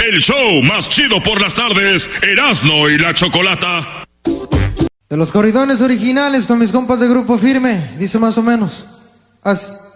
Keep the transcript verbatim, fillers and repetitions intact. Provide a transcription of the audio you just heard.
El show más chido por las tardes, Erasmo y la Chocolata. De los corridones originales con mis compas de Grupo Firme, dice más o menos así.